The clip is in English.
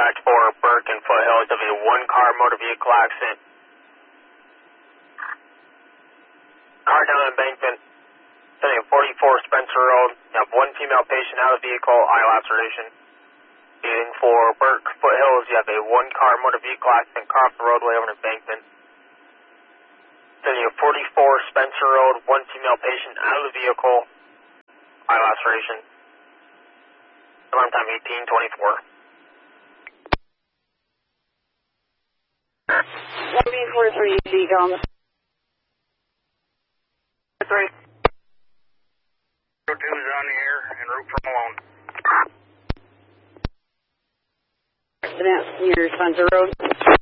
dispatch for Burke and Foothills. There'll be a one-car motor vehicle accident. Car down embankment. Sending a 44 Spencer Road. You have one female patient out of the vehicle, eye laceration. Leading for Burke, Foothills, you have a one-car motor vehicle accident across the roadway over an embankment. Sending a 44 Spencer Road, one female patient out of the vehicle, eye laceration. Alarm time 1824. 1B43 Eagle on the 3. Road 2 is on the air en route for Malone. Accident near Spencer Road.